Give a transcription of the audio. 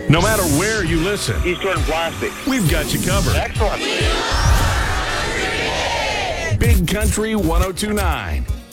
No matter where you listen, Eastern Plastic. we've got you covered. Excellent. Big Country 102.9.